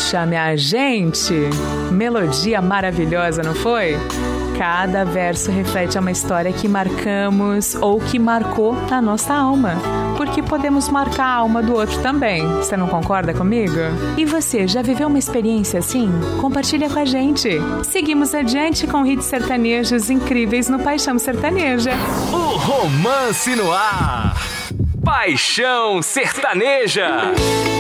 Poxa, minha gente, melodia maravilhosa, não foi? Cada verso reflete uma história que marcamos ou que marcou a nossa alma. Porque podemos marcar a alma do outro também. Você não concorda comigo? E você, já viveu uma experiência assim? Compartilha com a gente. Seguimos adiante com hits sertanejos incríveis no Paixão Sertaneja. O romance no ar. Paixão Sertaneja.